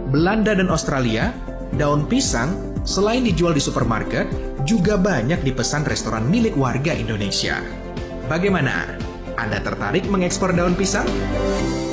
Belanda dan Australia, daun pisang selain dijual di supermarket, juga banyak dipesan restoran milik warga Indonesia. Bagaimana? Anda tertarik mengekspor daun pisang?